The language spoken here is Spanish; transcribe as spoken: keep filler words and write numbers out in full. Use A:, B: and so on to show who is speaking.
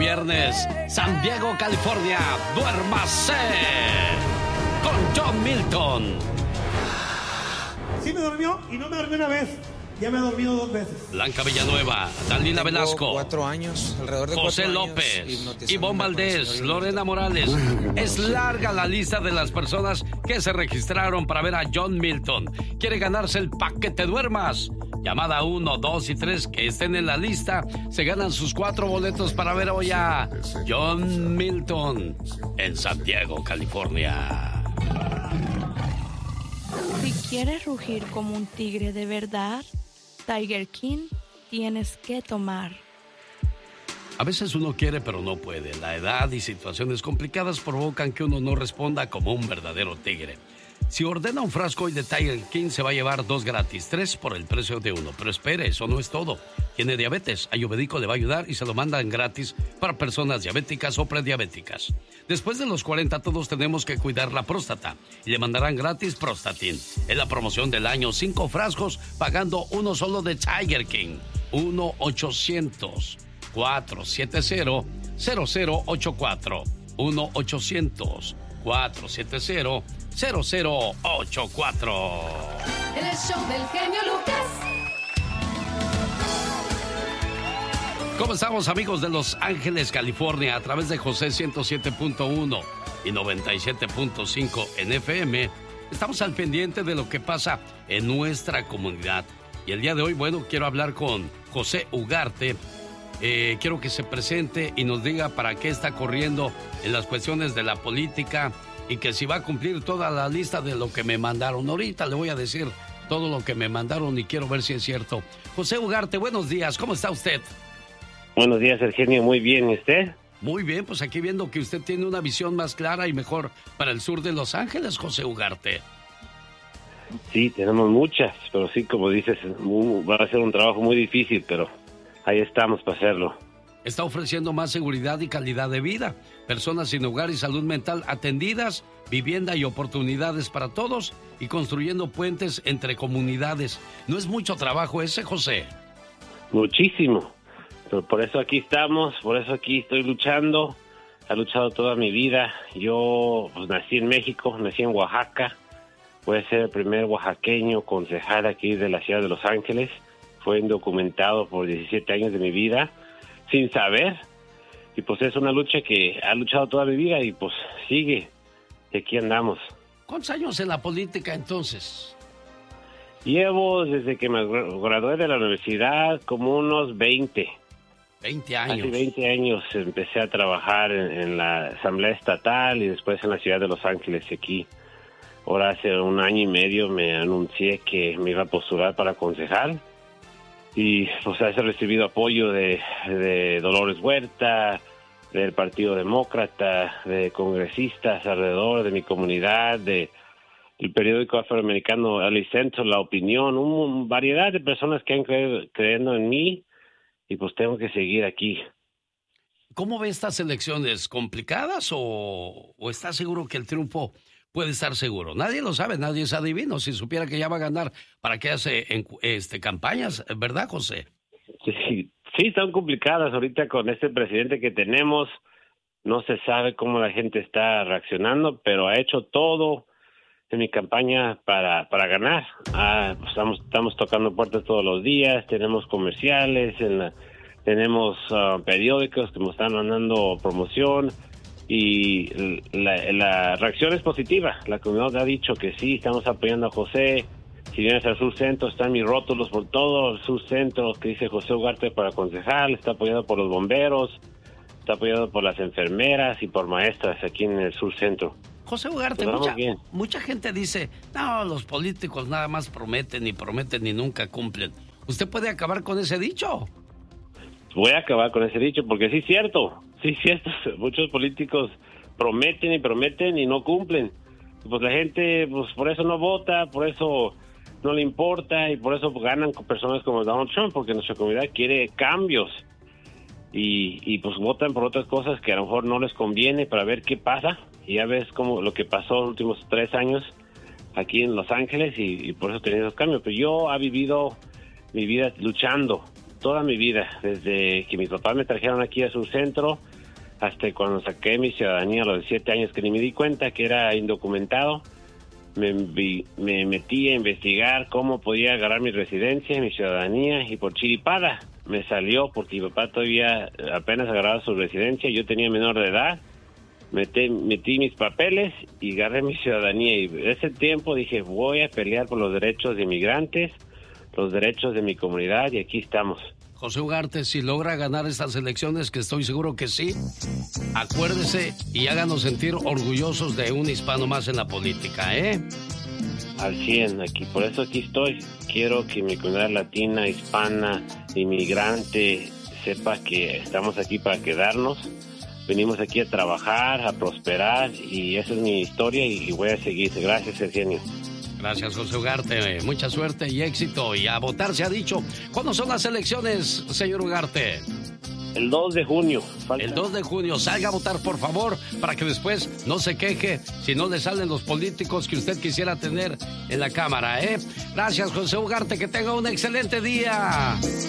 A: viernes, San Diego, California, duérmase con John Milton.
B: Sí me durmió y no me dormí una vez. Ya me he dormido dos veces.
A: Blanca Villanueva, Dalila
C: Tengo
A: Velasco,
C: cuatro años, alrededor de
A: José
C: cuatro
A: López,
C: años,
A: Ivonne Valdés, Lorena Morales. Es larga la lista de las personas que se registraron para ver a John Milton. ¿Quiere ganarse el paquete duermas? Llamada uno, dos y tres que estén en la lista se ganan sus cuatro boletos para ver hoy a John Milton en San Diego, California.
D: Si quieres rugir como un tigre de verdad, Tiger King tienes que tomar.
A: A veces uno quiere pero no puede. La edad y situaciones complicadas provocan que uno no responda como un verdadero tigre. Si ordena un frasco hoy de Tiger King se va a llevar dos gratis, tres por el precio de uno. Pero espere, eso no es todo. Tiene diabetes, Ayurvédico le va a ayudar y se lo mandan gratis para personas diabéticas o prediabéticas. Después de los cuarenta todos tenemos que cuidar la próstata y le mandarán gratis Prostatin. Es la promoción del año, cinco frascos pagando uno solo de Tiger King. uno ochocientos, cuatrocientos setenta, cero cero ocho cuatro. uno ochocientos, cuatrocientos setenta, cero cero ocho cuatro.
E: El show del genio Lucas.
A: ¿Cómo estamos, amigos de Los Ángeles, California? A través de José ciento siete punto uno y noventa y siete punto cinco en F M. Estamos al pendiente de lo que pasa en nuestra comunidad. Y el día de hoy, bueno, quiero hablar con José Ugarte. Eh, quiero que se presente y nos diga para qué está corriendo en las cuestiones de la política y que si va a cumplir toda la lista de lo que me mandaron. Ahorita le voy a decir todo lo que me mandaron y quiero ver si es cierto. José Ugarte, buenos días. ¿Cómo está usted?
F: Buenos días, Eugenio. Muy bien, ¿y usted?
A: Muy bien, pues aquí viendo que usted tiene una visión más clara y mejor para el sur de Los Ángeles, José Ugarte.
F: Sí, tenemos muchas, pero sí, como dices, va a ser un trabajo muy difícil, pero ahí estamos para hacerlo.
A: Está ofreciendo más seguridad y calidad de vida, personas sin hogar y salud mental atendidas, vivienda y oportunidades para todos y construyendo puentes entre comunidades. ¿No es mucho trabajo ese, José?
F: Muchísimo. Pero por eso aquí estamos, por eso aquí estoy luchando. He luchado toda mi vida. Yo pues, nací en México, nací en Oaxaca. Voy a ser el primer oaxaqueño concejal aquí de la ciudad de Los Ángeles. Fue indocumentado por diecisiete años de mi vida, sin saber. Y pues es una lucha que ha luchado toda mi vida y pues sigue. Y aquí andamos.
A: ¿Cuántos años en la política entonces?
F: Llevo desde que me gradué de la universidad como unos veinte.
A: veinte años.
F: Hace veinte años empecé a trabajar en, en la Asamblea Estatal y después en la ciudad de Los Ángeles aquí. Ahora hace un año y medio me anuncié que me iba a postular para concejal y pues he recibido apoyo de, de Dolores Huerta, del Partido Demócrata, de congresistas alrededor de mi comunidad, de el periódico afroamericano L A Central, La Opinión, una variedad de personas que han creído, creyendo en mí. Y pues tengo que seguir aquí.
A: ¿Cómo ve estas elecciones? ¿Complicadas o, o está seguro que el triunfo puede estar seguro? Nadie lo sabe, nadie es adivino. Si supiera que ya va a ganar, ¿para qué hace en, este, campañas? ¿Verdad, José?
F: Sí, sí, están complicadas ahorita con este presidente que tenemos. No se sabe cómo la gente está reaccionando, pero ha hecho todo en mi campaña para, para ganar. Ah, pues estamos, estamos tocando puertas todos los días, tenemos comerciales, en la, tenemos uh, periódicos que nos están mandando promoción y la, la reacción es positiva. La comunidad ha dicho que sí, estamos apoyando a José. Si vienes al Sur Centro, están mis rótulos por todo el Sur Centro que dice José Ugarte para concejal, está apoyado por los bomberos, está apoyado por las enfermeras y por maestras aquí en el Sur Centro.
A: José Ugarte, mucha, mucha gente dice, no, los políticos nada más prometen y prometen y nunca cumplen. ¿Usted puede acabar con ese dicho?
F: Voy a acabar con ese dicho porque sí es cierto, sí es cierto. Muchos políticos prometen y prometen y no cumplen. Pues la gente, pues por eso no vota, por eso no le importa y por eso ganan con personas como Donald Trump, porque nuestra comunidad quiere cambios. Y, y pues votan por otras cosas que a lo mejor no les conviene para ver qué pasa. Y ya ves como lo que pasó los últimos tres años aquí en Los Ángeles y, y por eso tenía esos cambios. Pero yo he vivido mi vida luchando toda mi vida, desde que mis papás me trajeron aquí a su centro, hasta cuando saqué mi ciudadanía a los siete años, que ni me di cuenta que era indocumentado. Me, me metí a investigar cómo podía agarrar mi residencia, mi ciudadanía, y por chiripada me salió, porque mi papá todavía apenas agarraba su residencia, yo tenía menor de edad, metí, metí mis papeles y agarré mi ciudadanía, y en ese tiempo dije, voy a pelear por los derechos de inmigrantes, los derechos de mi comunidad, y aquí estamos.
A: José Ugarte, si logra ganar estas elecciones, que estoy seguro que sí, acuérdese y háganos sentir orgullosos de un hispano más en la política, ¿eh?
F: Al cien, aquí, por eso aquí estoy. Quiero que mi comunidad latina, hispana, inmigrante, sepa que estamos aquí para quedarnos. Venimos aquí a trabajar, a prosperar, y esa es mi historia y voy a seguir. Gracias, Eugenio.
A: Gracias, José Ugarte. Mucha suerte y éxito. Y a votar se ha dicho. ¿Cuándo son las elecciones, señor Ugarte?
F: El dos de junio. Falta.
A: El dos de junio. Salga a votar, por favor, para que después no se queje si no le salen los políticos que usted quisiera tener en la Cámara, ¿eh? Gracias, José Ugarte. Que tenga un excelente día.